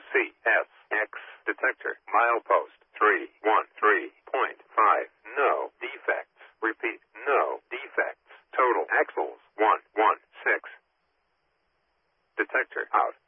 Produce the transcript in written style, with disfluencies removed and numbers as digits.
CSX detector. Milepost 313.5. No defects. Repeat, no defects. Total axles 116. Detector out.